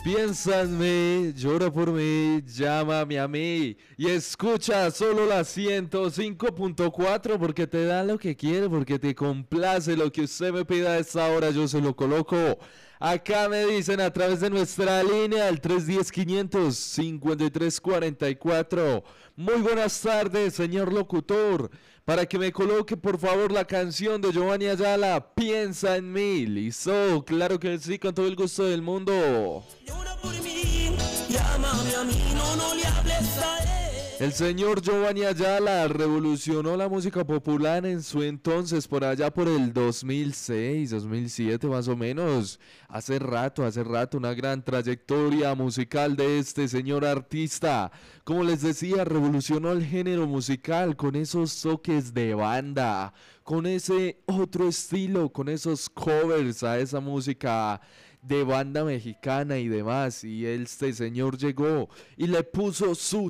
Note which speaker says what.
Speaker 1: Piensa en mí, llora por mí, llámame a mí y escucha solo la 105.4 porque te da lo que quiere, porque te complace lo que usted me pida a esta hora, yo se lo coloco. Acá me dicen a través de nuestra línea al 310-553-44. Muy buenas tardes, señor locutor. Para que me coloque por favor la canción de Giovanni Ayala, Piensa en mí. ¿Listo? Claro que sí, con todo el gusto del mundo.
Speaker 2: Llora por mí, llámame a mí, no le hables a él.
Speaker 1: El señor Giovanni Ayala revolucionó la música popular en su entonces, por allá por el 2006, 2007 más o menos. Hace rato, una gran trayectoria musical de este señor artista. Como les decía, revolucionó el género musical con esos toques de banda, con ese otro estilo, con esos covers a esa música de banda mexicana y demás. Y este señor llegó y le puso su